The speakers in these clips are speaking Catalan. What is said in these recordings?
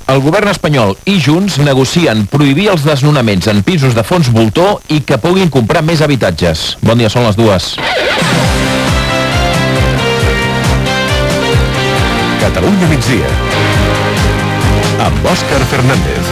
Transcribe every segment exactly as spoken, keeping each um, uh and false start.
El govern espanyol i Junts negocien prohibir els desnonaments en pisos de fons voltor i que puguin comprar més habitatges. Bon dia, són les dues. Catalunya migdia amb Òscar Fernández.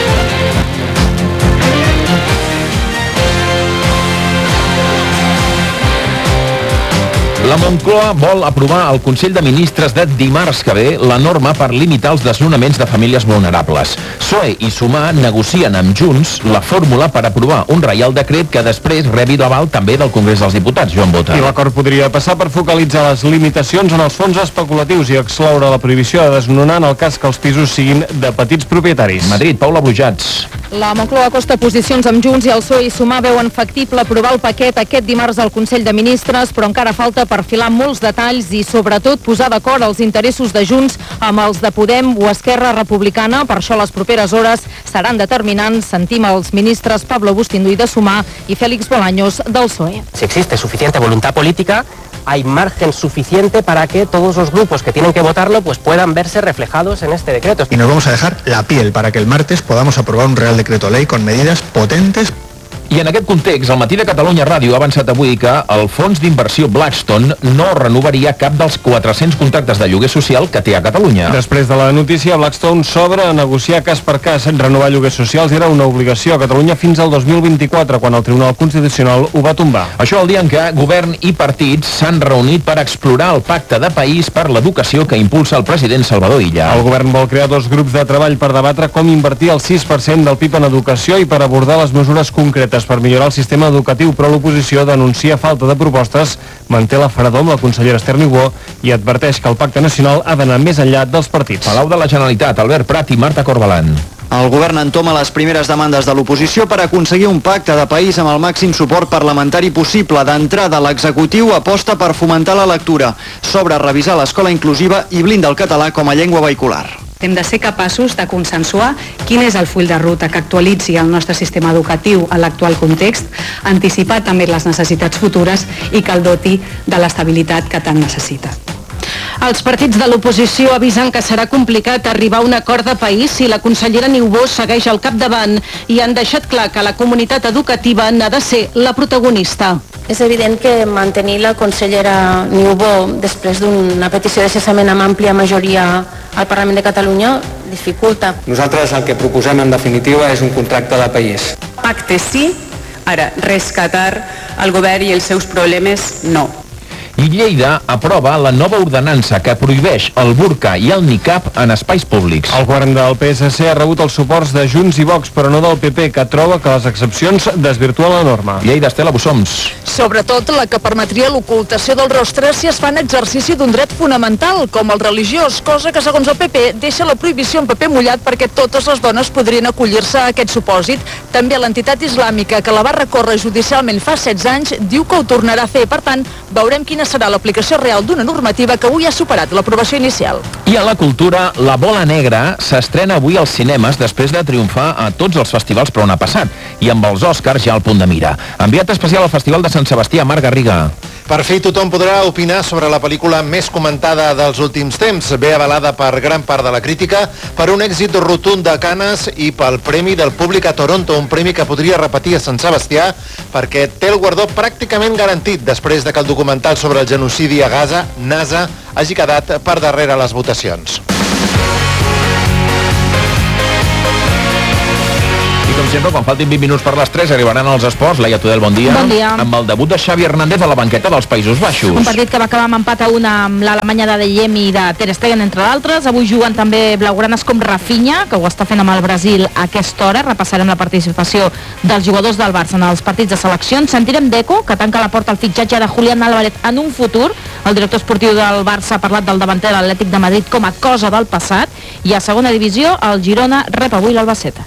La Moncloa vol aprovar al Consell de Ministres de dimarts que ve la norma per limitar els desnonaments de famílies vulnerables. P S O E i Sumar negocien amb Junts la fórmula per aprovar un reial decret que després rebi l'aval també del Congrés dels Diputats, Joan Bota. I l'acord podria passar per focalitzar les limitacions en els fons especulatius i excloure la prohibició de desnonar en el cas que els pisos siguin de petits propietaris. Madrid, Paula Brujats. La Moncloa acosta posicions amb Junts i el P S O E i Sumar veuen factible aprovar el paquet aquest dimarts al Consell de Ministres, però encara falta perfilar molts detalls i sobretot posar d'acord els interessos de Junts amb els de Podem o Esquerra Republicana. Per això les properes hores seran determinants. Sentim els ministres Pablo Bustinduy de Sumar i Félix Bolaños del P S O E. Si existe suficiente voluntad política, hay margen suficiente para que todos los grupos que tienen que votarlo pues puedan verse reflejados en este decreto. Y nos vamos a dejar la piel para que el martes podamos aprobar un Real Decreto Ley con medidas potentes. I en aquest context, el Matí de Catalunya Ràdio ha avançat avui que el fons d'inversió Blackstone no renovaria cap dels quatre-cents contractes de lloguer social que té a Catalunya. Després de la notícia, Blackstone s'obre a negociar cas per cas. Renovar lloguers socials era una obligació a Catalunya fins al dos mil vint-i-quatre, quan el Tribunal Constitucional ho va tombar. Això el dia en què govern i partits s'han reunit per explorar el pacte de país per l'educació que impulsa el president Salvador Illa. El govern vol crear dos grups de treball per debatre com invertir el sis per cent del P I B en educació i per abordar les mesures concretes per millorar el sistema educatiu, però l'oposició denuncia falta de propostes, manté la fredor amb la consellera Esther Niubó i adverteix que el pacte nacional ha d'anar més enllà dels partits. Palau de la Generalitat, Albert Prat i Marta Corbalan. El govern entoma les primeres demandes de l'oposició per aconseguir un pacte de país amb el màxim suport parlamentari possible. D'entrada, l'executiu aposta per fomentar la lectura, sobre revisar l'escola inclusiva i blinda el català com a llengua vehicular. Hem de ser capaços de consensuar quin és el full de ruta que actualitzi el nostre sistema educatiu a l'actual context, anticipar també les necessitats futures i que el doti de l'estabilitat que tant necessita. Els partits de l'oposició avisen que serà complicat arribar a un acord de país si la consellera Niubó segueix al capdavant i han deixat clar que la comunitat educativa n'ha de ser la protagonista. És evident que mantenir la consellera Niubó després d'una petició de cessament amb àmplia majoria al Parlament de Catalunya dificulta. Nosaltres el que proposem en definitiva és un contracte de país. Pacte sí, ara rescatar el govern i els seus problemes no. I Lleida aprova la nova ordenança que prohibeix el burca i el niqab en espais públics. El govern del P S C ha rebut els suports de Junts i Vox, però no del P P, que troba que les excepcions desvirtuen la norma. Lleida, Estela Bussoms. Sobretot la que permetria l'ocultació del rostre si es fa en exercici d'un dret fonamental, com el religiós, cosa que, segons el P P, deixa la prohibició en paper mullat perquè totes les dones podrien acollir-se a aquest supòsit. També l'entitat islàmica, que la va recórrer judicialment fa setze anys, diu que ho tornarà a fer. Per tant, veurem quina serà l'aplicació real d'una normativa que avui ha superat l'aprovació inicial. I a la cultura, La Bola Negra s'estrena avui als cinemes després de triomfar a tots els festivals per on ha passat, i amb els Oscars ja al punt de mira. Enviat especial al Festival de Sant Sebastià, Marc Garriga. Per fi tothom podrà opinar sobre la pel·lícula més comentada dels últims temps, bé avalada per gran part de la crítica, per un èxit rotund de Canes i pel Premi del Públic a Toronto, un premi que podria repetir a Sant Sebastià perquè té el guardó pràcticament garantit després de que el documental sobre el genocidi a Gaza, NASA, hagi quedat per darrere les votacions. I com sempre, quan faltin vint minuts per les tres, arribaran als esports. Laia Tudel, bon dia. Bon dia. Amb el debut de Xavi Hernández a la banqueta dels Països Baixos. Un partit que va acabar amb empat a una amb l'Alemanya de Deyem i de Ter Stegen, entre d'altres. Avui juguen també blaugranes com Rafinha, que ho està fent amb el Brasil a aquesta hora. Repassarem la participació dels jugadors del Barça en els partits de seleccions. Sentirem Deco, que tanca la porta al fitxatge de Julián Álvarez en un futur. El director esportiu del Barça ha parlat del davanter de l'Atlètic de Madrid com a cosa del passat. I a segona divisió, el Girona rep avui l'Albacete.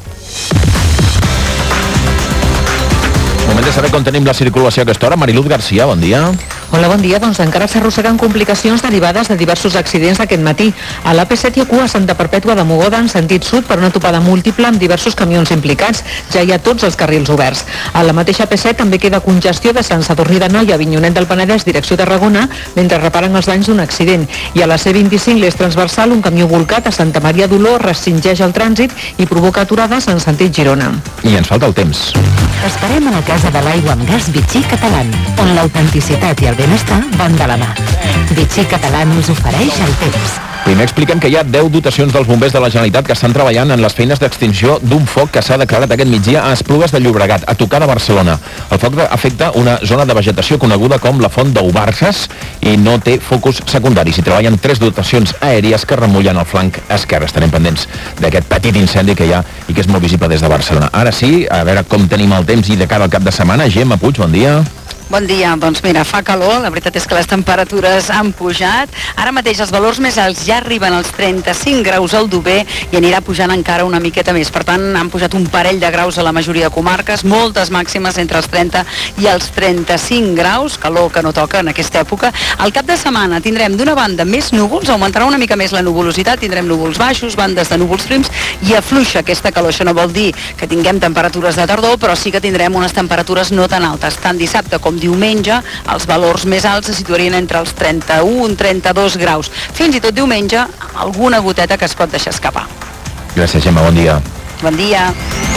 Moment de saber com tenim la circulació a aquesta hora. Mariluz García, bon dia. Hola, bon dia. Doncs encara s'arrosseguen complicacions derivades de diversos accidents aquest matí. A l'A P set hi ha cua a Santa Perpètua de Mogoda en sentit sud per una topada múltiple amb diversos camions implicats. Ja hi ha tots els carrils oberts. A la mateixa A P set també queda congestió de Sant Sadurní d'Anoia a Avinyonet del Penedès, direcció Tarragona, mentre reparen els danys d'un accident. I a la C vint-i-cinc, l'eix transversal, un camió volcat a Santa Maria d'Oló restringeix el trànsit i provoca aturades en sentit Girona. I ens falta el temps. Esperem a la Casa de l'Aigua amb gas Vichy Catalan, on l'autenticitat i el benestar van de la mà. Vichy Catalan us ofereix el temps. Primer expliquem que hi ha deu dotacions dels bombers de la Generalitat que estan treballant en les feines d'extinció d'un foc que s'ha declarat aquest migdia a Esplugues de Llobregat, a tocar de Barcelona. El foc afecta una zona de vegetació coneguda com la Font d'Ubarses i no té focus secundaris. Hi treballen tres dotacions aèries que remullen el flanc esquerre. Estarem pendents d'aquest petit incendi que hi ha i que és molt visible des de Barcelona. Ara sí, a veure com tenim el temps i de cara al cap de setmana. Gemma Puig, bon dia. Bon dia, doncs mira, fa calor, la veritat és que les temperatures han pujat. Ara mateix els valors més alts ja arriben als trenta-cinc graus al Dober i anirà pujant encara una miqueta més. Per tant, han pujat un parell de graus a la majoria de comarques, moltes màximes entre els trenta i els trenta-cinc graus, calor que no toca en aquesta època. Al cap de setmana tindrem d'una banda més núvols, augmentarà una mica més la nuvolositat, tindrem núvols baixos, bandes de núvols prims i afluixa aquesta calor. Això no vol dir que tinguem temperatures de tardor, però sí que tindrem unes temperatures no tan altes. Tant dissabte com diumenge, els valors més alts se situarien entre els trenta-un i trenta-dos graus. Fins i tot diumenge, alguna goteta que es pot deixar escapar. Gràcies, Gemma, bon dia. Bon dia.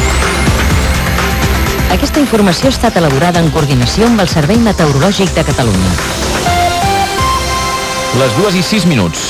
Aquesta informació ha estat elaborada en coordinació amb el Servei Meteorològic de Catalunya. Les dues i sis minuts.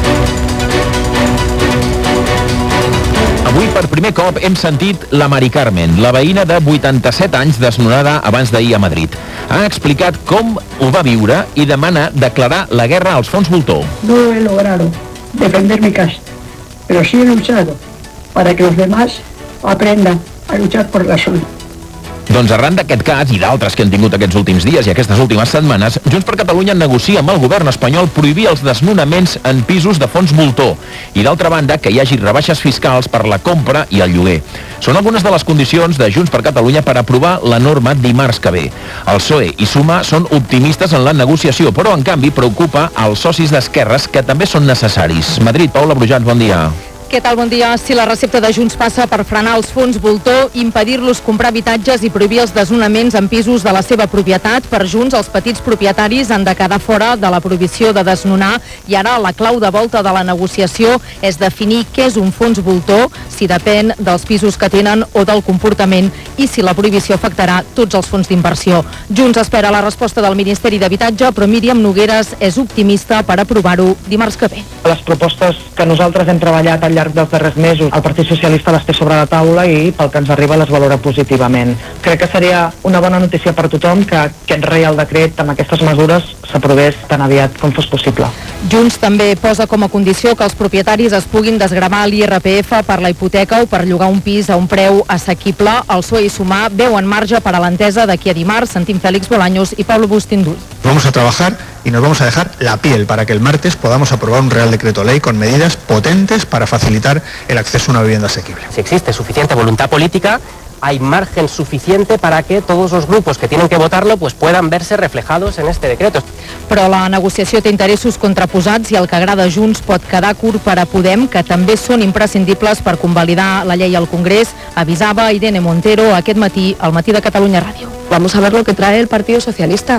Avui, per primer cop, hem sentit la Mari Carmen, la veïna de vuitanta-set anys desnonada abans d'ahir a Madrid. Ha explicat com ho va viure i demana declarar la guerra als fons voltor. No he logrado defender mi casa, pero sí he luchado para que los demás aprendan a luchar por la suya. Doncs arran d'aquest cas i d'altres que hem tingut aquests últims dies i aquestes últimes setmanes, Junts per Catalunya negocia amb el govern espanyol prohibir els desnonaments en pisos de fons voltor i, d'altra banda, que hi hagi rebaixes fiscals per la compra i el lloguer. Són algunes de les condicions de Junts per Catalunya per aprovar la norma dimarts que ve. El P S O E i Sumar són optimistes en la negociació, però, en canvi, preocupa als socis d'esquerres que també són necessaris. Madrid, Paula Brujans, bon dia. Què tal? Bon dia. Si la recepta de Junts passa per frenar els fons voltor, impedir-los comprar habitatges i prohibir els desnonaments en pisos de la seva propietat, per Junts els petits propietaris han de quedar fora de la prohibició de desnonar i ara la clau de volta de la negociació és definir què és un fons voltor, si depèn dels pisos que tenen o del comportament i si la prohibició afectarà tots els fons d'inversió. Junts espera la resposta del Ministeri d'Habitatge, però Míriam Nogueres és optimista per aprovar-ho dimarts que ve. Les propostes que nosaltres hem treballat al llarg dels darrers mesos, el Partit Socialista les té sobre la taula i pel que ens arriba les valora positivament. Crec que seria una bona notícia per tothom que aquest Reial Decret amb aquestes mesures s'aprovés tan aviat com fos possible. Junts també posa com a condició que els propietaris es puguin desgravar l'I R P F per la hipoteca o per llogar un pis a un preu assequible. El P S O E i Sumar veuen marge per a l'entesa d'aquí a dimarts. Sentim Félix Bolaños i Pablo Bustindull. Vamos a trabajar y nos vamos a dejar la piel para que el martes podamos aprobar un Real Decreto Ley con medidas potentes para facilitar el acceso a una vivienda asequible. Si existe suficiente voluntad política, hay margen suficiente para que todos los grupos que tienen que votarlo pues puedan verse reflejados en este decreto. Però la negociació té interessos contraposats i el que agrada Junts pot quedar curt per a Podem, que també són imprescindibles per convalidar la llei al Congrés, avisava Irene Montero aquest matí al Matí de Catalunya Ràdio. Vamos a ver lo que trae el Partido Socialista.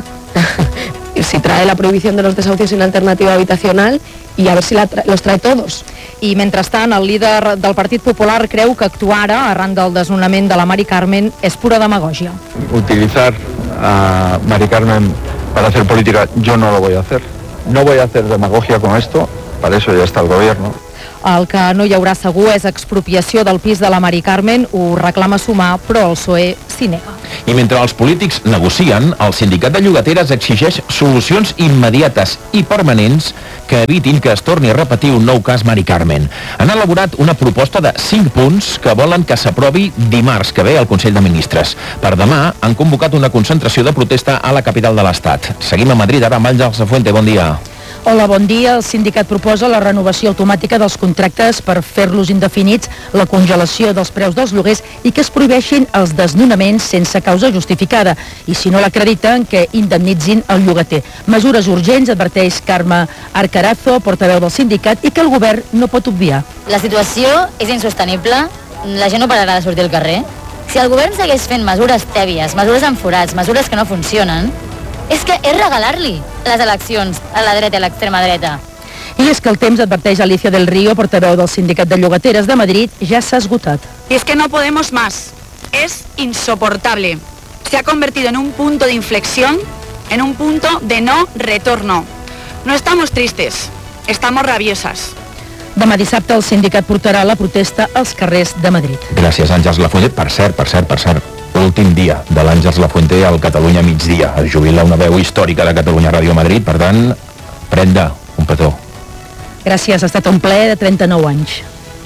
Si trae la prohibición de los desahucios sin alternativa habitacional y a ver si la tra los trae todos. I mentrestant, el líder del Partit Popular creu que actuar ara, arran del desnonament de la Mari Carmen, és pura demagògia. Utilizar a Mari Carmen para hacer política, yo no lo voy a hacer. No voy a hacer demagogia con esto, para eso ya está el gobierno. El que no hi haurà segur és expropiació del pis de la Mari Carmen, ho reclama Sumar, però el P S O E s'hi nega. I mentre els polítics negocien, el sindicat de llogateres exigeix solucions immediates i permanents que evitin que es torni a repetir un nou cas Mari Carmen. Han elaborat una proposta de cinc punts que volen que s'aprovi dimarts que ve al Consell de Ministres. Per demà han convocat una concentració de protesta a la capital de l'Estat. Seguim a Madrid, ara amb Àngels Fuente, bon dia. Hola, bon dia. El sindicat proposa la renovació automàtica dels contractes per fer-los indefinits, la congelació dels preus dels lloguers i que es prohibeixin els desnonaments sense causa justificada i, si no l'acrediten, que indemnitzin el llogater. Mesures urgents, adverteix Carme Arcarazo, portaveu del sindicat, i que el govern no pot obviar. La situació és insostenible, la gent no pararà de sortir al carrer. Si el govern segueix fent mesures tèbies, mesures amb forats, mesures que no funcionen, és que és regalar-li les eleccions a la dreta i a l'extrema dreta. I és que el temps, adverteix Alicia del Río, portaveu del Sindicat de Llogateres de Madrid, ja s'ha esgotat. Y es que no podemos más. Es insoportable. Se ha convertido en un punto de inflexión, en un punto de no retorno. No estamos tristes, estamos rabiosas. Demà dissabte el sindicat portarà la protesta als carrers de Madrid. Gràcies, Àngels Lafuente. Per cert, per cert, per cert, últim dia de l'Àngels Lafuente al Catalunya migdia. Es jubila una veu històrica de Catalunya Ràdio Madrid, per tant, prenda un petó. Gràcies, ha estat un plaer de trenta-nou anys.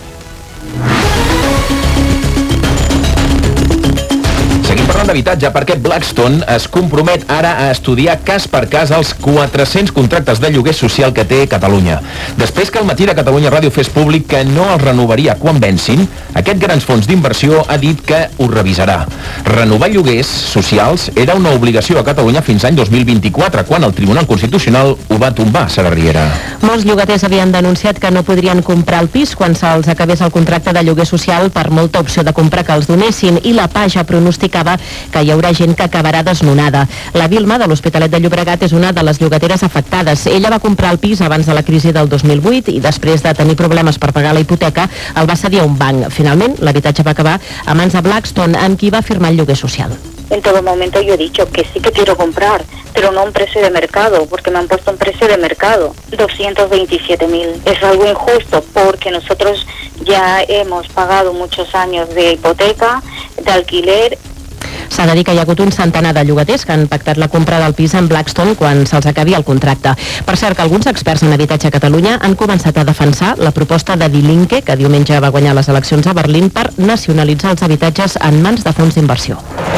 Seguim parlant d'habitatge perquè Blackstone es compromet ara a estudiar cas per cas els quatre-cents contractes de lloguer social que té Catalunya. Després que el matí de Catalunya Ràdio fes públic que no els renovaria quan vencin, aquest grans fons d'inversió ha dit que ho revisarà. Renovar lloguers socials era una obligació a Catalunya fins l'any dos mil vint-i-quatre, quan el Tribunal Constitucional ho va tombar, Sara Riera. Molts llogaters havien denunciat que no podrien comprar el pis quan se'ls acabés el contracte de lloguer social per molta opció de compra que els donessin, i la Paja pronosticava que hi haurà gent que acabarà desnonada. La Vilma, de l'Hospitalet de Llobregat, és una de les llogateres afectades. Ella va comprar el pis abans de la crisi del dos mil vuit i després de tenir problemes per pagar la hipoteca el va cedir a un banc. Finalment, l'habitatge va acabar a mans de Blackstone, amb qui va firmar el lloguer social. En todo momento yo he dicho que sí que quiero comprar, pero no un precio de mercado, porque me han puesto un precio de mercado, doscientos veintisiete mil. Es algo injusto porque nosotros ya hemos pagado muchos años de hipoteca, de alquiler. S'ha de dir que hi ha hagut un centenar de llogaters que han pactat la compra del pis amb Blackstone quan se'ls acabi el contracte. Per cert, que alguns experts en habitatge a Catalunya han començat a defensar la proposta de Die Linke, que diumenge va guanyar les eleccions a Berlín, per nacionalitzar els habitatges en mans de fons d'inversió.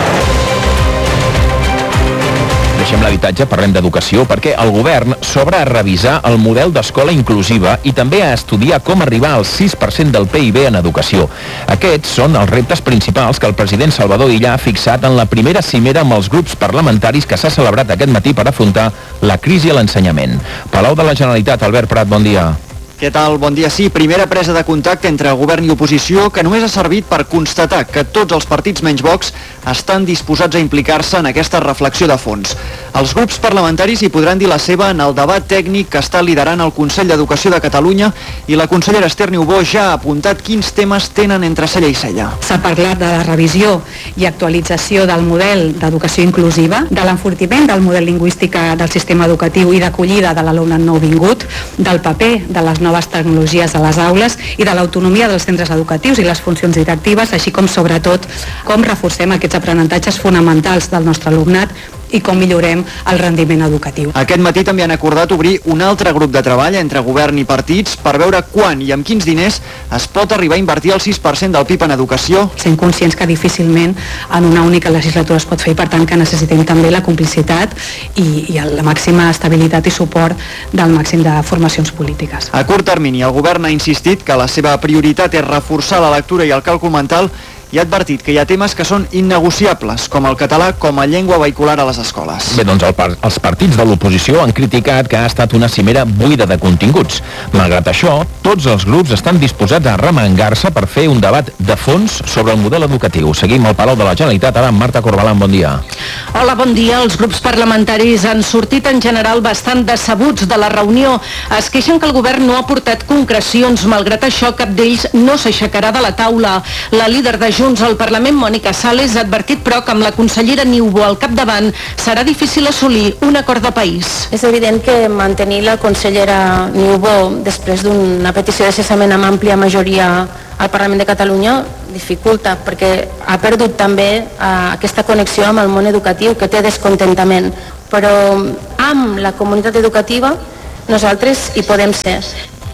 Deixem l'habitatge, parlem d'educació, perquè el govern s'obre a revisar el model d'escola inclusiva i també a estudiar com arribar al sis per cent del P I B en educació. Aquests són els reptes principals que el president Salvador Illa ha fixat en la primera cimera amb els grups parlamentaris que s'ha celebrat aquest matí per afrontar la crisi a l'ensenyament. Palau de la Generalitat, Albert Prat, bon dia. Què tal? Bon dia. Sí, primera presa de contacte entre govern i oposició que només ha servit per constatar que tots els partits menys Vox estan disposats a implicar-se en aquesta reflexió de fons. Els grups parlamentaris hi podran dir la seva en el debat tècnic que està liderant el Consell d'Educació de Catalunya i la consellera Esther Niubó ja ha apuntat quins temes tenen entre cella i cella. S'ha parlat de la revisió i actualització del model d'educació inclusiva, de l'enfortiment del model lingüístic del sistema educatiu i d'acollida de l'alumnat nouvingut, del paper de les noves tecnologies a les aules i de l'autonomia dels centres educatius i les funcions directives, així com, sobretot, com reforcem aquests aprenentatges fonamentals del nostre alumnat i com millorem el rendiment educatiu. Aquest matí també han acordat obrir un altre grup de treball entre govern i partits per veure quan i amb quins diners es pot arribar a invertir el sis per cent del P I B en educació. Sent conscients que difícilment en una única legislatura es pot fer i, per tant, que necessitem també la complicitat i, i la màxima estabilitat i suport del màxim de formacions polítiques. A curt termini, el govern ha insistit que la seva prioritat és reforçar la lectura i el càlcul mental i ha advertit que hi ha temes que són innegociables, com el català com a llengua vehicular a les escoles. Bé, doncs el par els partits de l'oposició han criticat que ha estat una cimera buida de continguts. Malgrat això, tots els grups estan disposats a remengar-se per fer un debat de fons sobre el model educatiu. Seguim al Palau de la Generalitat, ara amb Marta Corbalán, bon dia. Hola, bon dia. Els grups parlamentaris han sortit en general bastant decebuts de la reunió. Es queixen que el govern no ha portat concrecions. Malgrat això, cap d'ells no s'aixecarà de la taula. La líder de Junts al Parlament, Mònica Sales, ha advertit, però, que amb la consellera Niubó al capdavant serà difícil assolir un acord de país. És evident que mantenir la consellera Niubó després d'una petició de cessament amb àmplia majoria al Parlament de Catalunya dificulta, perquè ha perdut també eh, aquesta connexió amb el món educatiu, que té descontentament. Però amb la comunitat educativa nosaltres hi podem ser.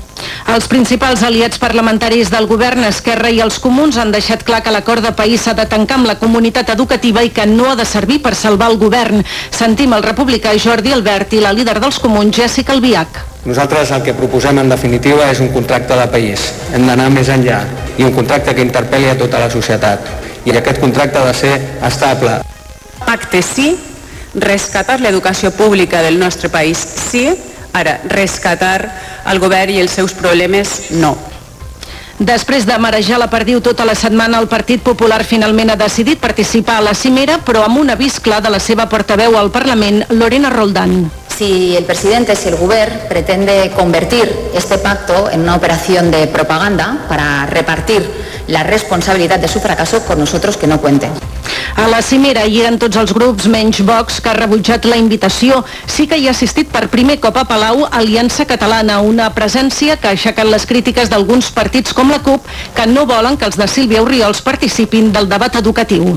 Els principals aliats parlamentaris del govern, Esquerra i els Comuns, han deixat clar que l'acord de país s'ha de tancar amb la comunitat educativa i que no ha de servir per salvar el govern. Sentim el republicà Jordi Albert i la líder dels Comuns, Jessica Albiach. Nosaltres el que proposem en definitiva és un contracte de país. Hem d'anar més enllà i un contracte que interpel·li a tota la societat. I aquest contracte ha de ser estable. Pacte sí, rescatar l'educació pública del nostre país sí, ara rescatar el govern i els seus problemes no. Després de marejar la perdiu tota la setmana, el Partit Popular finalment ha decidit participar a la cimera, però amb un avís clar de la seva portaveu al Parlament, Lorena Roldán. Si el presidente, si el gobierno pretende convertir este pacto en una operación de propaganda para repartir la responsabilidad de su fracaso, con nosotros que no cuente. A la cimera hi eren tots els grups menys Vox, que ha rebutjat la invitació. Sí que hi ha assistit per primer cop a Palau Aliança Catalana, una presència que ha aixecat les crítiques d'alguns partits com la CUP, que no volen que els de Sílvia Orriols participin del debat educatiu.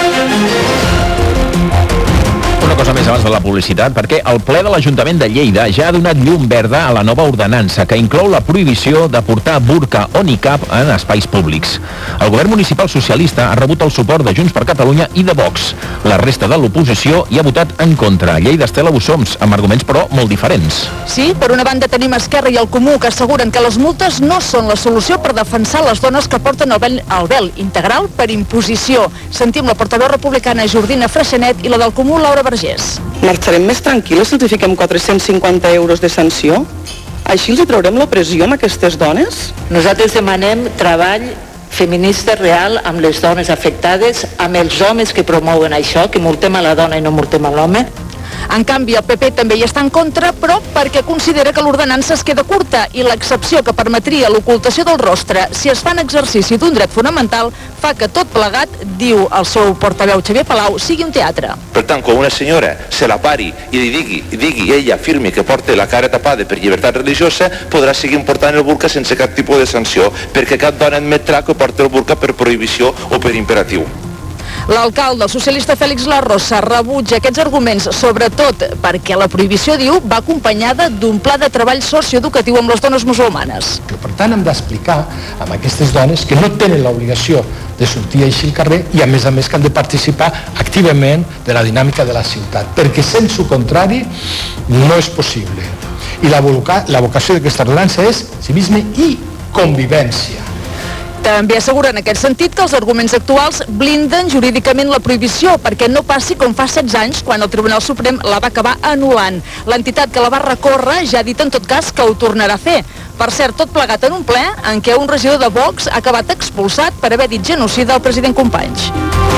Una cosa més abans de la publicitat, perquè el ple de l'Ajuntament de Lleida ja ha donat llum verda a la nova ordenança que inclou la prohibició de portar burca o niqab en espais públics. El govern municipal socialista ha rebut el suport de Junts per Catalunya i de Vox. La resta de l'oposició hi ha votat en contra. Lleida, Estela Bussoms, amb arguments però molt diferents. Sí, per una banda tenim Esquerra i el Comú, que asseguren que les multes no són la solució per defensar les dones que porten el vel, el vel integral per imposició. Sentim la portaveu republicana Jordina Freixanet i la del Comú Laura Vergés. Marxarem més tranquil·les si els fiquem quatre-cents cinquanta euros de sanció? Així els traurem la pressió a aquestes dones? Nosaltres demanem treball feminista real amb les dones afectades, amb els homes que promouen això, que multem a la dona i no multem a l'home. En canvi, el P P també hi està en contra, però perquè considera que l'ordenança es queda curta i l'excepció que permetria l'ocultació del rostre si es fa en exercici d'un dret fonamental fa que tot plegat, diu el seu portaveu Xavier Palau, sigui un teatre. Per tant, quan una senyora se la pari i li digui, digui ella afirmi que porta la cara tapada per llibertat religiosa, podrà seguir portant el burca sense cap tipus de sanció, perquè cap dona admetrà que porta el burca per prohibició o per imperatiu. L'alcalde, el socialista Fèlix La Rosa, rebutja aquests arguments, sobretot perquè la prohibició, diu, va acompanyada d'un pla de treball socioeducatiu amb les dones musulmanes. Per tant, hem d'explicar a aquestes dones que no tenen l'obligació de sortir així al carrer i, a més a més, que han de participar activament de la dinàmica de la ciutat, perquè sense el contrari no és possible. I la, la vocació d'aquesta ordenança és civisme i convivència. També assegura en aquest sentit que els arguments actuals blinden jurídicament la prohibició perquè no passi com fa setze anys quan el Tribunal Suprem la va acabar anul·lant. L'entitat que la va recórrer ja ha dit en tot cas que ho tornarà a fer. Per cert, tot plegat en un ple en què un regidor de Vox ha acabat expulsat per haver dit genocida al president Companys.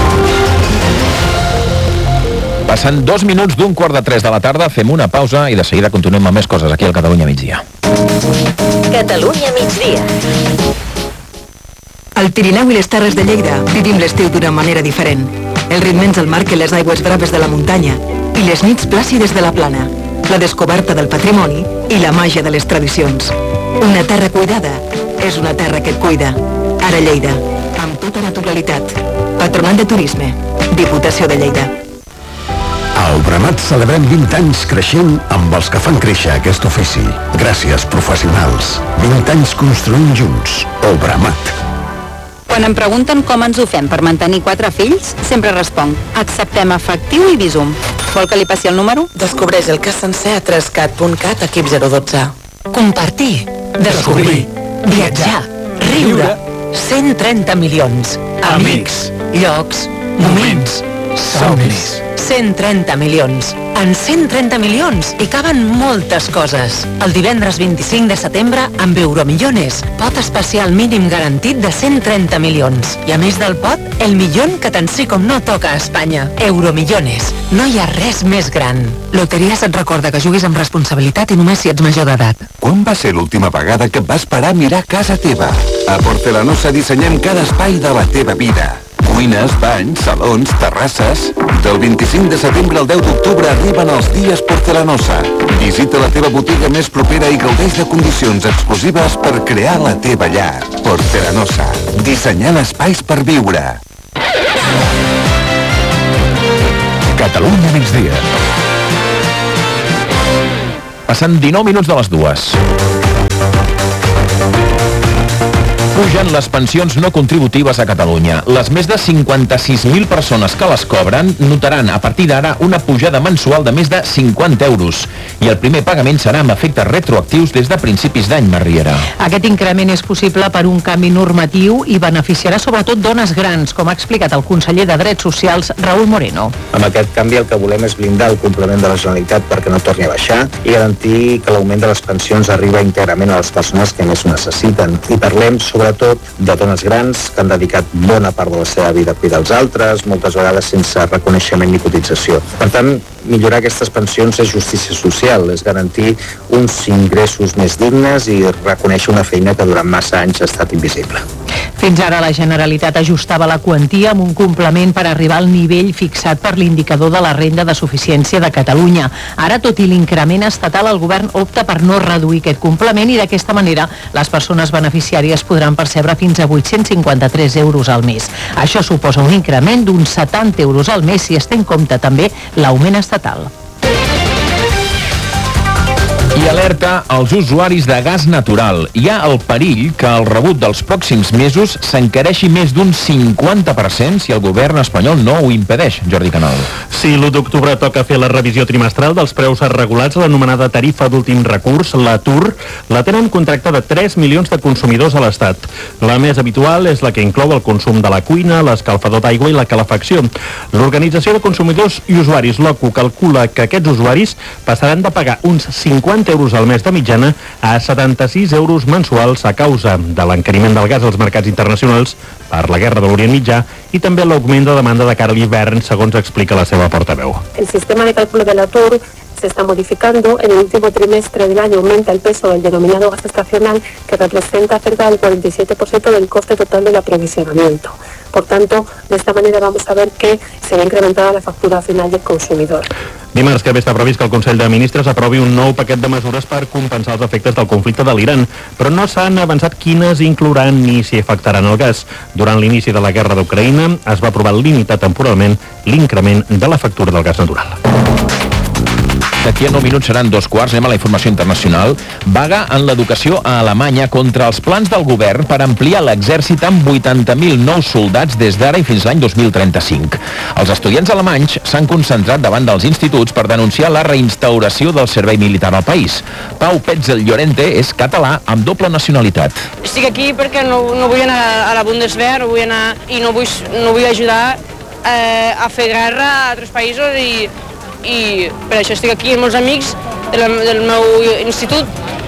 Passant dos minuts d'un quart de tres de la tarda, fem una pausa i de seguida continuem amb més coses aquí al Catalunya Migdia. Catalunya Migdia. Al Pirineu i les Terres de Lleida vivim l'estiu d'una manera diferent. El ritme ens el marquen les aigües braves de la muntanya i les nits plàcides de la plana, la descoberta del patrimoni i la màgia de les tradicions. Una terra cuidada és una terra que et cuida. Ara Lleida, amb tota naturalitat. Patronat de Turisme, Diputació de Lleida. A Obramat celebrem vint anys creixent amb els que fan créixer aquest ofici. Gràcies, professionals. vint anys construint junts. Obramat. Quan em pregunten com ens ho fem per mantenir quatre fills, sempre responc, acceptem efectiu i Bizum. Vol que li passi el número? Descobreix el cas sencer a tres cat punt cat equip zero dotze. Compartir, descobrir, viatjar, riure, cent trenta milions. Amics, llocs, moments, somnis. cent trenta milions. En cent trenta milions hi caben moltes coses. El divendres vint-i-cinc de setembre, amb Euromillones, pot especial mínim garantit de cent trenta milions. I a més del pot, el milion que tant sí com no toca a Espanya. Euromillones. No hi ha res més gran. Loteries et recorda que juguis amb responsabilitat i només si ets major d'edat. Quan va ser l'última vegada que et vas parar a mirar casa teva? A Porcelanosa dissenyem cada espai de la teva vida. Cuines, banys, salons, terrasses... Del vint-i-cinc de setembre al deu d'octubre arriben els dies Porcelanosa. Visita la teva botiga més propera i gaudeix de condicions exclusives per crear la teva llar. Porcelanosa. Dissenyant espais per viure. Catalunya migdia. Passant dinou minuts de les dues. Pugen les pensions no contributives a Catalunya. Les més de cinquanta-sis mil persones que les cobren notaran a partir d'ara una pujada mensual de més de cinquanta euros. I el primer pagament serà amb efectes retroactius des de principis d'any, Marriera. Aquest increment és possible per un canvi normatiu i beneficiarà sobretot dones grans, com ha explicat el conseller de Drets Socials, Raúl Moreno. Amb aquest canvi el que volem és blindar el complement de la Generalitat perquè no torni a baixar i garantir que l'augment de les pensions arriba íntegrament a les persones que més ho necessiten. I parlem sobretot de dones grans que han dedicat bona part de la seva vida a cuidar els altres, moltes vegades sense reconeixement ni cotització. Per tant, millorar aquestes pensions és justícia social, és garantir uns ingressos més dignes i reconèixer una feina que durant massa anys ha estat invisible. Fins ara la Generalitat ajustava la quantia amb un complement per arribar al nivell fixat per l'indicador de la renda de suficiència de Catalunya. Ara, tot i l'increment estatal, el govern opta per no reduir aquest complement i d'aquesta manera les persones beneficiàries podran percebre fins a vuit-cents cinquanta-tres euros al mes. Això suposa un increment d'uns setanta euros al mes si es té en compte també l'augment estatal. I alerta als usuaris de gas natural. Hi ha el perill que el rebut dels pròxims mesos s'encareixi més d'un cinquanta per cent si el govern espanyol no ho impedeix. Jordi Canal. Sí, l'u d'octubre toca fer la revisió trimestral dels preus regulats a l'anomenada tarifa d'últim recurs, la T U R. La tenen contractada tres milions de consumidors a l'Estat. La més habitual és la que inclou el consum de la cuina, l'escalfador d'aigua i la calefacció. L'Organització de Consumidors i Usuaris, l'OCU, calcula que aquests usuaris passaran de pagar uns cinquanta euros al mes de mitjana a setanta-sis euros mensuals a causa de l'encariment del gas als mercats internacionals per la guerra de l'Orient Mitjà i també l'augment de demanda de cara a l'hivern, segons explica la seva portaveu. El sistema de cálculo de la T U R se está modificando. En el último trimestre del año aumenta el peso del denominado gasto estacional, que representa cerca del cuarenta y siete por ciento del coste total del aprovisionamiento. Por tanto, de esta manera vamos a ver que se ve incrementada la factura final del consumidor. Dimarts que ve està previst que el Consell de Ministres aprovi un nou paquet de mesures per compensar els efectes del conflicte de l'Iran, però no s'han avançat quines inclouran ni si afectaran el gas. Durant l'inici de la guerra d'Ucraïna es va aprovar limitar temporalment l'increment de la factura del gas natural. D'aquí a nou minuts seran dos quarts, anem a la informació internacional. Vaga en l'educació a Alemanya contra els plans del govern per ampliar l'exèrcit amb vuitanta mil nous soldats des d'ara i fins l'any dos mil trenta-cinc. Els estudiants alemanys s'han concentrat davant dels instituts per denunciar la reinstauració del servei militar al país. Pau Petzel Llorente és català amb doble nacionalitat. Estic aquí perquè no, no vull anar a la Bundeswehr, no vull anar i no vull, no vull ajudar eh, a fer guerra a altres països i i per això estic aquí amb molts amics del, del meu institut.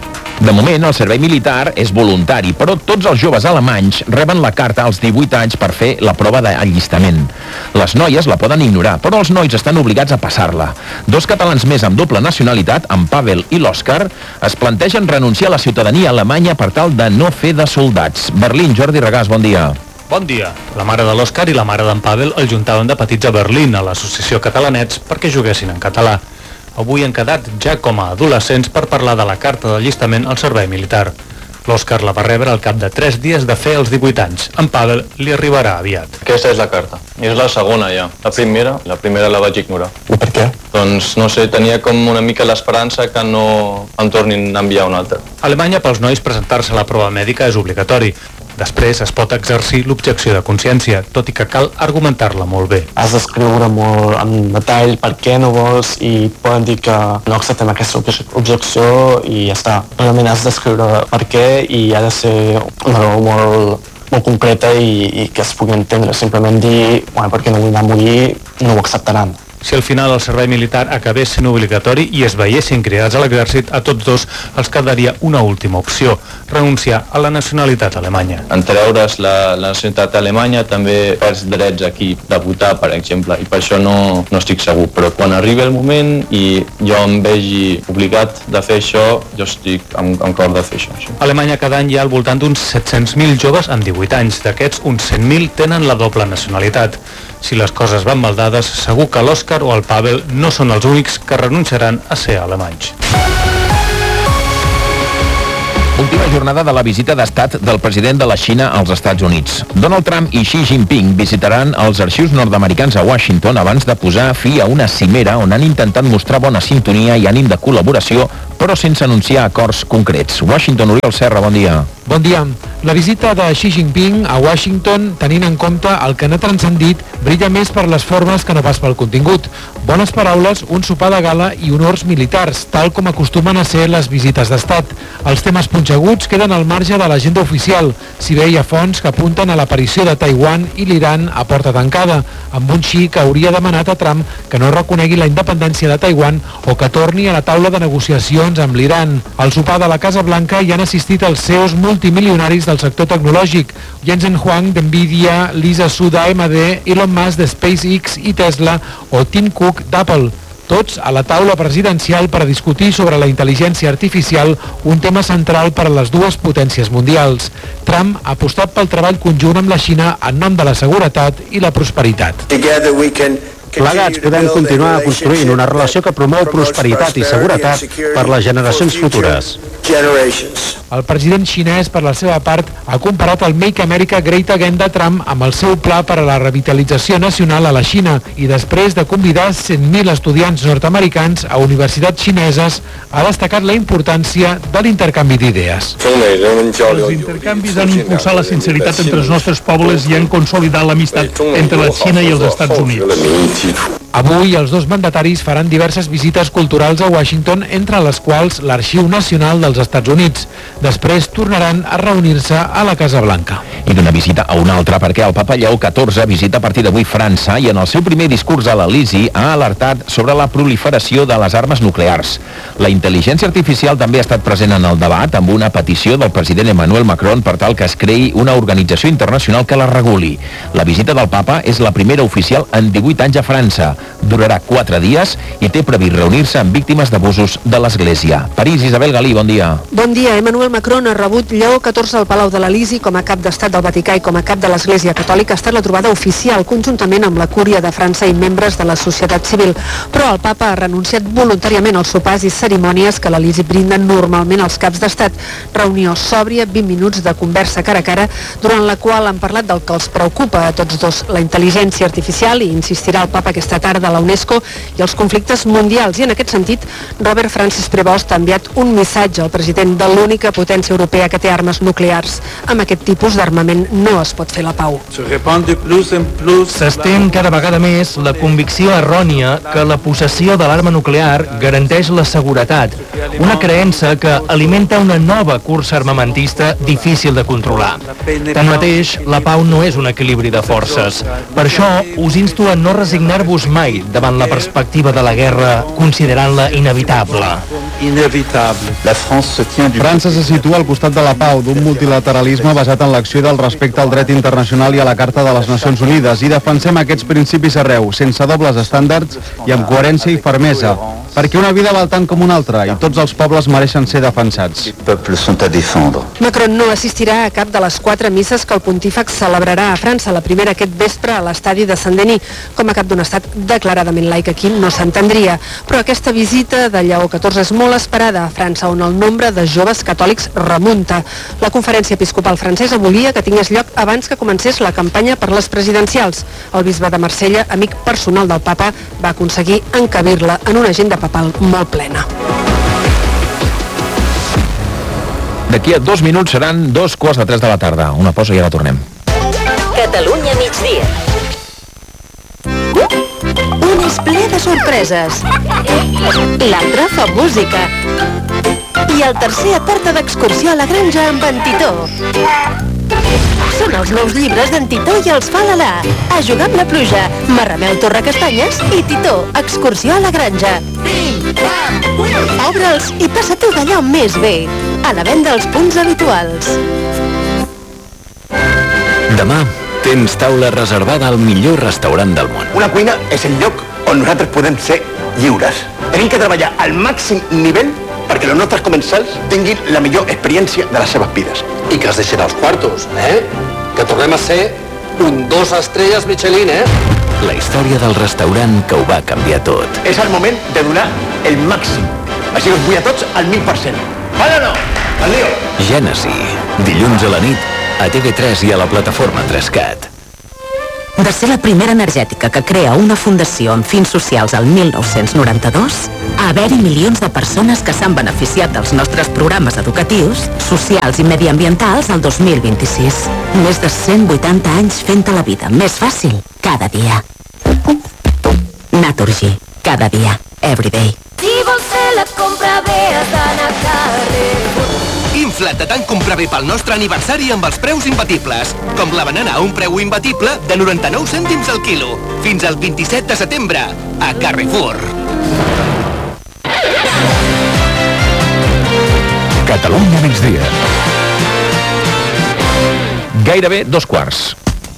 De moment, el servei militar és voluntari, però tots els joves alemanys reben la carta als divuit anys per fer la prova d'allistament. Les noies la poden ignorar, però els nois estan obligats a passar-la. Dos catalans més amb doble nacionalitat, en Pavel i l'Òscar, es plantegen renunciar a la ciutadania alemanya per tal de no fer de soldats. Berlín, Jordi Regàs, bon dia. Bon dia. La mare de l'Òscar i la mare d'en Pavel el juntaven de petits a Berlín, a l'associació Catalanets, perquè juguessin en català. Avui han quedat ja com a adolescents per parlar de la carta d'allistament al servei militar. L'Òscar la va rebre al cap de tres dies de fer els divuit anys. En Pavel li arribarà aviat. Aquesta és la carta. És la segona ja. La primera, la primera la vaig ignorar. I per què? Doncs no sé, tenia com una mica l'esperança que no em tornin a enviar una altra. A Alemanya, pels nois, presentar-se a la prova mèdica és obligatori. Després es pot exercir l'objecció de consciència, tot i que cal argumentar-la molt bé. Has d'escriure molt en detall per què no vols i poden dir que no acceptem aquesta objecció i ja està. Realment has d'escriure per què i ha de ser una raó molt, molt concreta i, i que es pugui entendre. Simplement dir, bueno, perquè no vull anar a morir, no ho acceptaran. Si al final el servei militar acabés sent obligatori i es veiessin cridats a l'exèrcit, a tots dos els quedaria una última opció, renunciar a la nacionalitat alemanya. En treure's la, la nacionalitat alemanya també perds drets aquí de votar, per exemple, i per això no, no estic segur. Però quan arribi el moment i jo em vegi obligat de fer això, jo estic amb, amb cor de fer això. Sí. A Alemanya cada any hi ha al voltant d'uns set-cents mil joves amb divuit anys. D'aquests, uns cent mil tenen la doble nacionalitat. Si les coses van mal dades, segur que l'Òscar o el Pavel no són els únics que renunciaran a ser alemanys. Última jornada de la visita d'estat del president de la Xina als Estats Units. Donald Trump i Xi Jinping visitaran els arxius nord-americans a Washington abans de posar fi a una cimera on han intentat mostrar bona sintonia i ànim de col·laboració però sense anunciar acords concrets. Washington, Oriol Serra, bon dia. Bon dia. La visita de Xi Jinping a Washington, tenint en compte el que n'ha transcendit, brilla més per les formes que no pas pel contingut. Bones paraules, un sopar de gala i honors militars, tal com acostumen a ser les visites d'estat. Els temes punxeguts queden al marge de l'agenda oficial, si bé hi ha fonts que apunten a l'aparició de Taiwan i l'Iran a porta tancada, amb un Xi que hauria demanat a Trump que no reconegui la independència de Taiwan o que torni a la taula de negociacions amb l'Iran. Al sopar de la Casa Blanca hi han assistit els seus multimilionaris del sector tecnològic, Jensen Huang d'Nvidia, Lisa Su d'A M D, Elon Musk de SpaceX i Tesla o Tim Cook d'Apple. Tots a la taula presidencial per a discutir sobre la intel·ligència artificial, un tema central per a les dues potències mundials. Trump ha apostat pel treball conjunt amb la Xina en nom de la seguretat i la prosperitat. Plegats podem continuar construint una relació que promou prosperitat i seguretat per les generacions futures. El president xinès, per la seva part, ha comparat el Make America Great Again de Trump amb el seu pla per a la revitalització nacional a la Xina i després de convidar cent mil estudiants nord-americans a universitats xineses, ha destacat la importància de l'intercanvi d'idees. Els intercanvis han impulsat la sinceritat entre els nostres pobles i han consolidat l'amistat entre la Xina i els Estats Units. Avui els dos mandataris faran diverses visites culturals a Washington, entre les quals l'Arxiu Nacional dels Estats Units. Després tornaran a reunir-se a la Casa Blanca. I d'una visita a una altra, perquè el papa Lleó catorze visita a partir d'avui França i en el seu primer discurs a l'Elisi ha alertat sobre la proliferació de les armes nuclears. La intel·ligència artificial també ha estat present en el debat amb una petició del president Emmanuel Macron per tal que es creï una organització internacional que la reguli. La visita del papa és la primera oficial en divuit anys a França. Durarà quatre dies i té previst reunir-se amb víctimes d'abusos de l'Església. París, Isabel Galí, bon dia. Bon dia. Emmanuel Macron ha rebut Lleó catorze al Palau de l'Elisi com a cap d'estat del Vaticà i com a cap de l'Església Catòlica. Ha estat la trobada oficial conjuntament amb la Cúria de França i membres de la societat civil. Però el papa ha renunciat voluntàriament als sopars i cerimònies que l'Elisi brinden normalment als caps d'estat. Reunió sòbria, vint minuts de conversa cara a cara, durant la qual han parlat del que els preocupa a tots dos, la intel·ligència artificial, i insistirà el papa aquesta tarda a la UNESCO, i els conflictes mundials. I en aquest sentit, Robert Francis Prevost ha enviat un missatge al president de l'única potència europea que té armes nuclears. Amb aquest tipus d'armament no es pot fer la pau. S'estén cada vegada més la convicció errònia que la possessió de l'arma nuclear garanteix la seguretat, una creença que alimenta una nova cursa armamentista difícil de controlar. Tanmateix, la pau no és un equilibri de forces. Per això, us insto a no resignar-vos mai davant la perspectiva de la guerra, considerant-la inevitable. França se situa al costat de la pau, d'un multilateralisme basat en l'acció del respecte al dret internacional i a la Carta de les Nacions Unides, i defensem aquests principis arreu, sense dobles estàndards i amb coherència i fermesa, perquè una vida val tant com una altra i tots els pobles mereixen ser defensats. Macron no assistirà a cap de les quatre misses que el pontífex celebrarà a França, la primera aquest vespre a l'estadi de Saint-Denis. Com a cap d'un estat declaradament laic aquí no s'entendria, però aquesta visita de Lleó catorze és molt esperada a França, on el nombre de joves catòlics remunta. La conferència episcopal francesa volia que tingués lloc abans que comencés la campanya per les presidencials. El bisbe de Marsella, amic personal del papa, va aconseguir encabir-la en una agenda papal molt plena. D'aquí a dos minuts seran dos quarts de tres de la tarda. Una pausa i ara tornem. Catalunya migdia. Un és ple de sorpreses. L'altre fa música. I el tercer et porta d'excursió a la granja amb en Titó. Són els nous llibres d'en Titó i els fa l'Alà. A jugar amb la pluja, Marrameu Torrecastanyes i Titó, excursió a la granja. Obre'ls i passa tu d'allò més bé. A la venda als punts habituals. Demà tens taula reservada al millor restaurant del món. Una cuina és el lloc on nosaltres podem ser lliures. Tenim que treballar al màxim nivell perquè els nostres comensals tinguin la millor experiència de les seves vides. I que es deixin els quartos, eh? Que tornem a ser un dos estrelles Michelin, eh? La història del restaurant que ho va canviar tot. És el moment de donar el màxim. Així que us vull a tots al mil per cent. Vale o no? Adiós. Gènesi, dilluns a la nit, a T V tres i a la plataforma tres cat. De ser la primera energètica que crea una fundació amb fins socials al mil nou-cents noranta-dos, a haver-hi milions de persones que s'han beneficiat dels nostres programes educatius, socials i mediambientals al dos mil vint-i-sis. Més de cent vuitanta anys fent-te la vida més fàcil cada dia. Naturgy. Cada dia. Everyday. Si vols fer la compra bé, has d'anar a Carrefour. Infla't de tant comprar bé pel nostre aniversari amb els preus imbatibles. Com la banana a un preu imbatible de noranta-nou cèntims al quilo. Fins al vint-i-set de setembre, a Carrefour. Catalunya migdia. Gairebé dos quarts.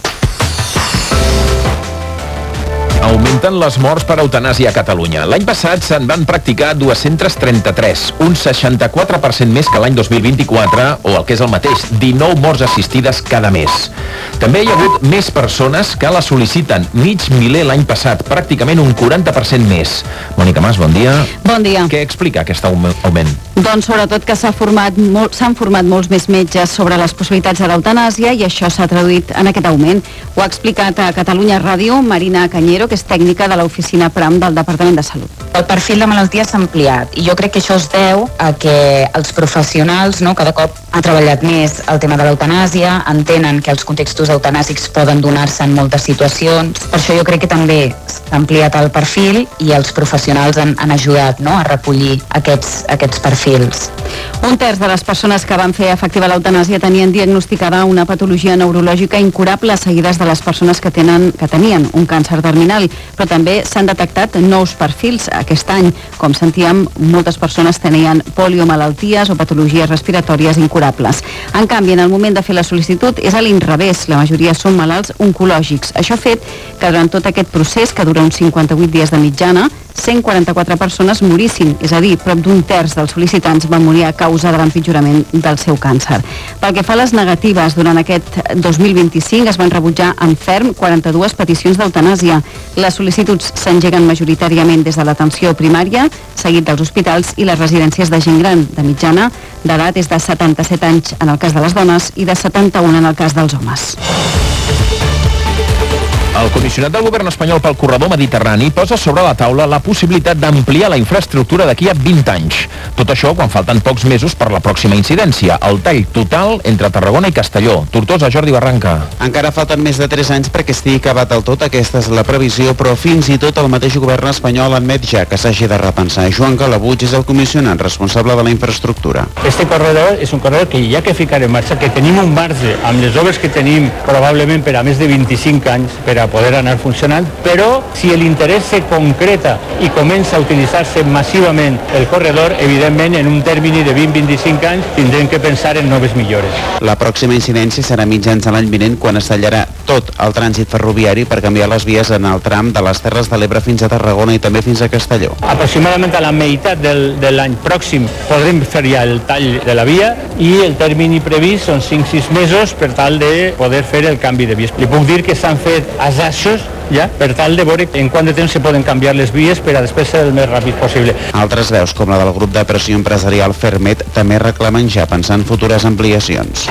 Augmenten les morts per eutanàsia a Catalunya. L'any passat se'n van practicar dues-centes trenta-tres, un seixanta-quatre per cent més que l'any dos mil vint-i-quatre, o el que és el mateix, dinou morts assistides cada mes. També hi ha hagut més persones que la sol·liciten, mig miler l'any passat, pràcticament un quaranta per cent més. Mònica Mas, bon dia. Bon dia. Què explica aquest augment? Doncs sobretot que s'ha format molt, s'han format molts més metges sobre les possibilitats de l'eutanàsia i això s'ha traduït en aquest augment. Ho ha explicat a Catalunya Ràdio Marina Cañero, que és tècnica de l'oficina Pram del Departament de Salut. El perfil de malaltia s'ha ampliat i jo crec que això es deu a que els professionals, no, cada cop ha treballat més el tema de l'eutanàsia, entenen que els contextos eutanàsics poden donar-se en moltes situacions. Per això jo crec que també s'ha ampliat el perfil i els professionals han, han ajudat, no, a recollir aquests, aquests perfils. Un terç de les persones que van fer efectiva l'eutanàsia tenien diagnosticada una patologia neurològica incurable, seguides de les persones que, tenen, que tenien un càncer terminal, però també s'han detectat nous perfils aquest any. Com sentíem, moltes persones tenien poliomalalties o patologies respiratòries incurables. En canvi, en el moment de fer la sol·licitud és a l'inrevés, la majoria són malalts oncològics. Això ha fet que durant tot aquest procés, que dura uns cinquanta-vuit dies de mitjana, cent quaranta-quatre persones morissin, és a dir, prop d'un terç dels sol·licitants van morir a causa de l'empitjorament del seu càncer. Pel que fa a les negatives, durant aquest dos mil vint-i-cinc es van rebutjar en ferm quaranta-dues peticions d'eutanàsia. Les sol·licituds s'engeguen majoritàriament des de l'atenció primària, seguit dels hospitals i les residències de gent gran. De mitjana, d'edat és de setanta-set anys en el cas de les dones i de setanta-un en el cas dels homes. El comissionat del govern espanyol pel corredor mediterrani posa sobre la taula la possibilitat d'ampliar la infraestructura d'aquí a vint anys. Tot això quan falten pocs mesos per la pròxima incidència, el tall total entre Tarragona i Castelló. Tortosa, Jordi Barranca. Encara falten més de tres anys perquè estigui acabat del tot, aquesta és la previsió, però fins i tot el mateix govern espanyol admet ja que s'hagi de repensar. Joan Calabuig és el comissionat responsable de la infraestructura. Este corredor és un corredor que hi ha que ficar en marxa, que tenim un marge amb les obres que tenim probablement per a més de vint-i-cinc anys per a poder anar funcionant, però si l'interès se concreta i comença a utilitzar-se massivament el corredor, evidentment en un termini de vint a vint-i-cinc anys tindrem que pensar en noves millores. La pròxima incidència serà mitjans de l'any vinent quan es tallarà tot el trànsit ferroviari per canviar les vies en el tram de les Terres de l'Ebre fins a Tarragona i també fins a Castelló. Aproximadament a la meitat del, de l'any pròxim podrem fer ja el tall de la via i el termini previst són cinc a sis mesos per tal de poder fer el canvi de vies. Li puc dir que s'han fet assajos ja, per tal de veure en quant de temps se poden canviar les vies per a després ser el més ràpid possible. Altres veus, com la del grup de pressió empresarial Fermet, també reclamen ja pensar en futures ampliacions.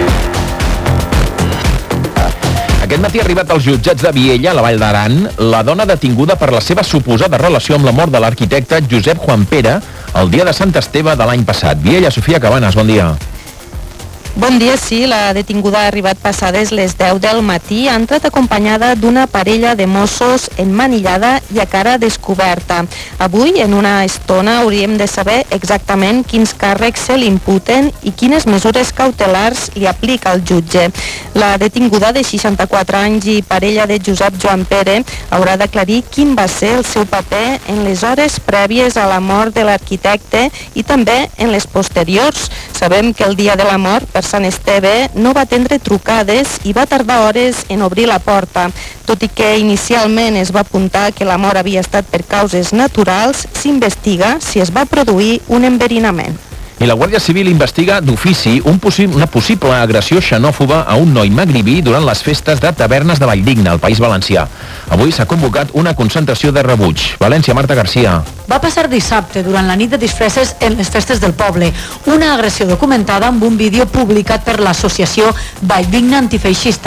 Aquest matí ha arribat als jutjats de Viella, a la Vall d'Aran, la dona detinguda per la seva suposada relació amb la mort de l'arquitecte Josep Juan Pere el dia de Sant Esteve de l'any passat. Viella, Sofia Cabanes, bon dia. Bon dia, sí, la detinguda ha arribat passades les deu del matí, ha entrat acompanyada d'una parella de Mossos emmanillada i a cara descoberta. Avui, en una estona, hauríem de saber exactament quins càrrecs se li imputen i quines mesures cautelars li aplica el jutge. La detinguda de seixanta-quatre anys i parella de Josep Joan Pere haurà d'aclarir quin va ser el seu paper en les hores prèvies a la mort de l'arquitecte i també en les posteriors. Sabem que el dia de la mort, per Sant Esteve, no va atendre trucades i va tardar hores en obrir la porta. Tot i que inicialment es va apuntar que la mort havia estat per causes naturals, s'investiga si es va produir un enverinament. I la Guàrdia Civil investiga d'ofici un possi una possible agressió xenòfoba a un noi magribí durant les festes de tavernes de Valldigna, al País Valencià. Avui s'ha convocat una concentració de rebuig. València, Marta Garcia. Va passar dissabte, durant la nit de disfresses en les festes del poble. Una agressió documentada amb un vídeo publicat per l'associació Valldigna Antifeixista.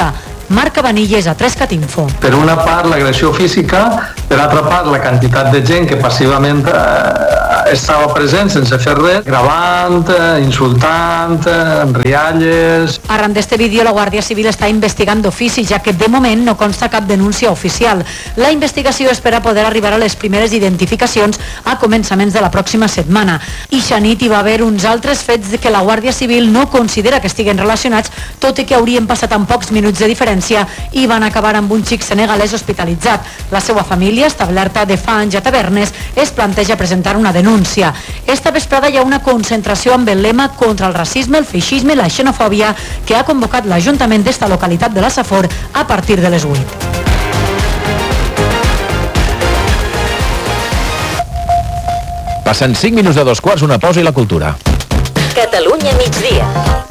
Marc Cabanilles a tres cat info. Per una part l'agressió física, per altra part la quantitat de gent que passivament eh, estava present sense fer res, gravant, eh, insultant, eh, rialles... Arran d'este vídeo, la Guàrdia Civil està investigant d'ofici, ja que de moment no consta cap denúncia oficial. La investigació espera poder arribar a les primeres identificacions a començaments de la pròxima setmana. I xa nit hi va haver uns altres fets que la Guàrdia Civil no considera que estiguen relacionats, tot i que haurien passat en pocs minuts de diferència i van acabar amb un xic senegalès hospitalitzat. La seva família, establerta de fa anys a Tavernes, es planteja presentar una denúncia. Esta vesprada hi ha una concentració amb el lema contra el racisme, el feixisme i la xenofòbia que ha convocat l'Ajuntament d'esta localitat de la Safor a partir de les vuit. Passen cinc minuts de dos quarts, una pausa i la cultura. Catalunya migdia.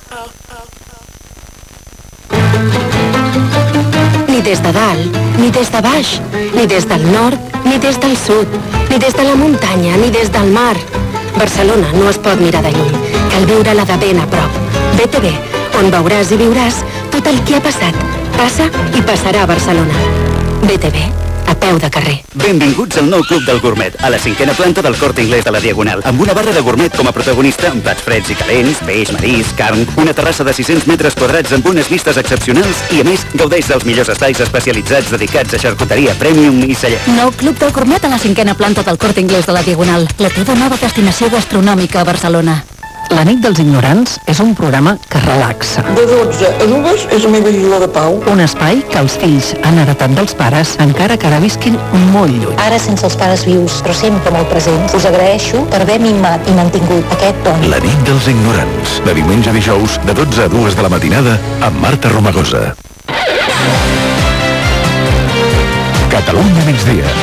Ni des de dalt, ni des de baix, ni des del nord, ni des del sud, ni des de la muntanya, ni des del mar. Barcelona no es pot mirar de lluny, cal viure-la de ben a prop. B T V, on veuràs i viuràs tot el que ha passat, passa i passarà a Barcelona. B T V, a peu de carrer. Benvinguts al nou Club del Gourmet, a la cinquena planta del Corte Inglés de la Diagonal, amb una barra de gourmet com a protagonista, amb plats freds i calents, peix, marís, carn, una terrassa de sis-cents metres quadrats amb unes vistes excepcionals i, a més, gaudeix dels millors espais especialitzats dedicats a xarcuteria premium i celler. Nou Club del Gourmet a la cinquena planta del Corte Inglés de la Diagonal, la teva nova destinació gastronòmica a Barcelona. La nit dels ignorants és un programa que relaxa. De dotze a dues és la meva lliga de pau. Un espai que els fills han heretat dels pares, encara que ara visquin molt lluny. Ara sense els pares vius, però sempre molt presents, us agraeixo per haver mimat i mantingut aquest don. La nit dels ignorants, de diumenge a dijous, de dotze a dues de la matinada, amb Marta Romagosa. Catalunya migdia.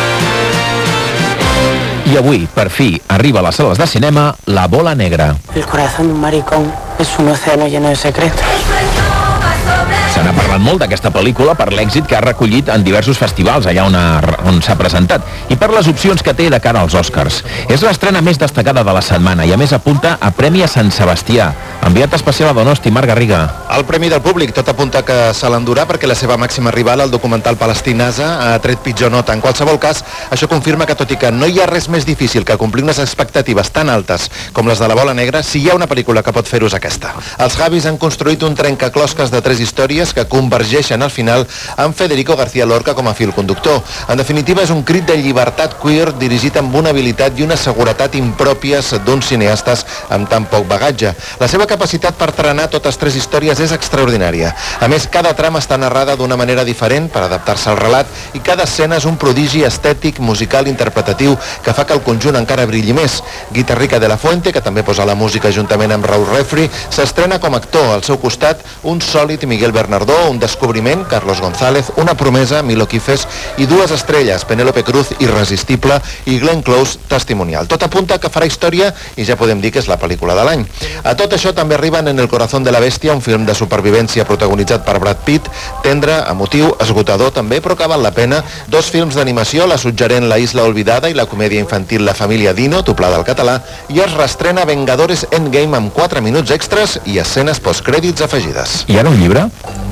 I avui, per fi, arriba a les sales de cinema La Bola Negra. El corazón de un maricón es un océano lleno de secretos. Se n'ha parlat molt d'aquesta pel·lícula per l'èxit que ha recollit en diversos festivals allà on, on s'ha presentat i per les opcions que té de cara als Oscars. És l'estrena més destacada de la setmana i a més apunta a Premi a Sant Sebastià. Enviat especial a Donosti, Marc Garriga. El Premi del Públic tot apunta que se l'endurà perquè la seva màxima rival, el documental palestí Nasa, ha tret pitjor nota. En qualsevol cas, això confirma que tot i que no hi ha res més difícil que complir unes expectatives tan altes com les de La Bola Negra, si hi ha una pel·lícula que pot fer-ho és aquesta. Els Javis han construït un trencaclosques de tres històries que convergeixen al final amb Federico García Lorca com a fil conductor. En definitiva, és un crit de llibertat queer dirigit amb una habilitat i una seguretat impròpies d'uns cineastes amb tan poc bagatge. La seva capacitat per trenar totes tres històries és extraordinària. A més, cada trama està narrada d'una manera diferent per adaptar-se al relat i cada escena és un prodigi estètic, musical, interpretatiu que fa que el conjunt encara brilli més. Guitarrica de la Fuente, que també posa la música juntament amb Raúl Refri, s'estrena com a actor. Al seu costat, un sòlid Miguel Bernardó, un descobriment, Carlos González, una promesa, Milo Quifes, i dues estrelles, Penélope Cruz, Irresistible, i Glenn Close, Testimonial. Tot apunta que farà història i ja podem dir que és la pel·lícula de l'any. A tot això també arriben En el corazón de la bestia, un film de supervivència protagonitzat per Brad Pitt, tendre, emotiu, esgotador també, però que val la pena. Dos films d'animació, la suggerent La isla olvidada i la comèdia infantil La família Dino, doblada al català, i es reestrena Vengadores Endgame amb quatre minuts extras i escenes postcrèdits afegides. I ara un llibre?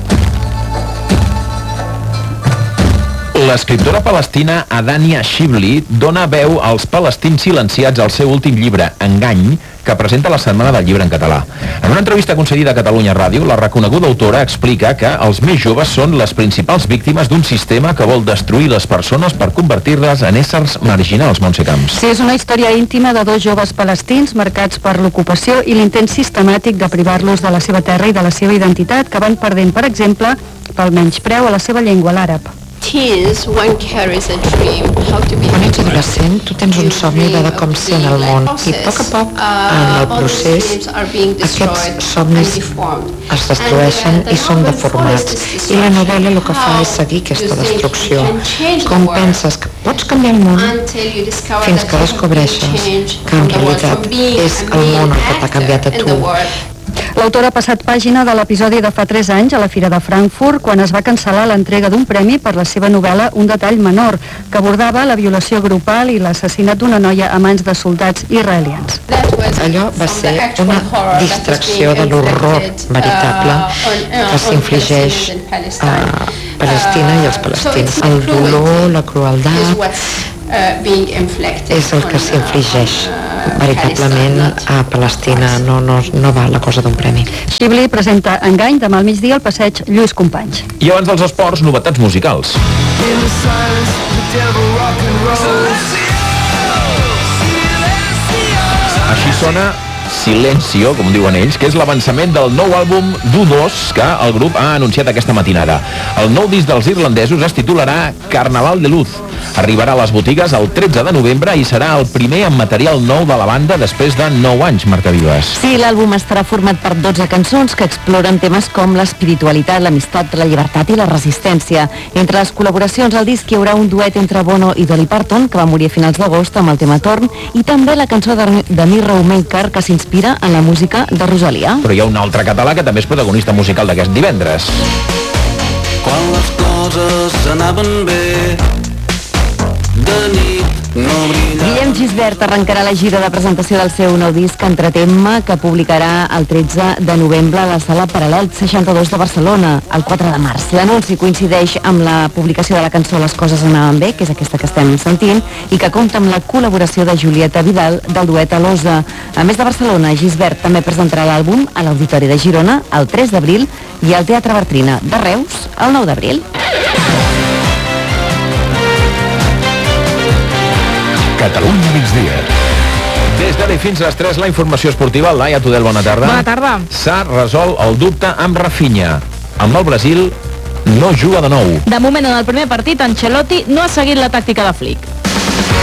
L'escriptora palestina Adania Shibli dona veu als palestins silenciats al seu últim llibre, Engany, que presenta la Setmana del Llibre en català. En una entrevista concedida a Catalunya Ràdio, la reconeguda autora explica que els més joves són les principals víctimes d'un sistema que vol destruir les persones per convertir-les en éssers marginals, Montse Camps. Sí, és una història íntima de dos joves palestins marcats per l'ocupació i l'intent sistemàtic de privar-los de la seva terra i de la seva identitat, que van perdent, per exemple, pel menyspreu a la seva llengua, l'àrab. Quan ets adolescent, tu tens un somni de com ser en el món i a poc a poc, en el procés, aquests somnis es destrueixen i són deformats. I la novel·la el que fa és seguir aquesta destrucció. Com penses que pots canviar el món fins que descobreixes que en realitat és el món el que t'ha canviat a tu. L'autora ha passat pàgina de l'episodi de fa tres anys a la Fira de Frankfurt, quan es va cancel·lar l'entrega d'un premi per la seva novel·la Un detall menor, que abordava la violació grupal i l'assassinat d'una noia a mans de soldats israelians. Allò va ser una distracció de l'horror veritable que s'infligeix a Palestina i als palestins. El dolor, la crueldat, és el que s'infligeix veritablement a Palestina. No, no, no val la cosa d'un premi. Xibli presenta Engany demà al migdia al passeig Lluís Companys. I abans dels esports, novetats musicals. Així sona Silencio, com diuen ells, que és l'avançament del nou àlbum d'U dos que el grup ha anunciat aquesta matinada. El nou disc dels irlandesos es titularà Carnaval de Luz. Arribarà a les botigues el tretze de novembre i serà el primer en material nou de la banda després de nou anys, Marta Vives. Sí, l'àlbum estarà format per dotze cançons que exploren temes com l'espiritualitat, l'amistat, la llibertat i la resistència. Entre les col·laboracions al disc hi haurà un duet entre Bono i Dolly Parton, que va morir a finals d'agost amb el tema Torn, i també la cançó de, de Mirror Maker, que s'inspira en la música de Rosalia. Però hi ha un altre català que també és protagonista musical d'aquest divendres. Quan les coses anaven bé, de nit no brilla. Guillem Gisbert arrencarà la gira de presentació del seu nou disc Entretema, que publicarà el tretze de novembre a la sala Paral·lel seixanta-dos de Barcelona, el quatre de març. L'anunci coincideix amb la publicació de la cançó Les coses anaven bé, que és aquesta que estem sentint, i que compta amb la col·laboració de Julieta Vidal del duet Alosa. A més de Barcelona, Gisbert també presentarà l'àlbum a l'Auditori de Girona el tres d'abril i al Teatre Bartrina de Reus el nou d'abril. Catalunya migdia. Des d'ara i fins a les tres, la informació esportiva. Laia Tudel, bona tarda. Bona tarda. S'ha resolt el dubte amb Rafinha. Amb el Brasil no juga de nou. De moment, en el primer partit, Ancelotti no ha seguit la tàctica de Flick.